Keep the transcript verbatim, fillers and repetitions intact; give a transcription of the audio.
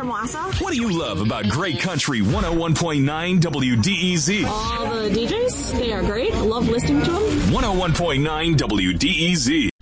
Wassa. What do you love about Great Country one oh one point nine W D E Z? All the D Js, they are great. I love listening to them. one oh one point nine W D E Z.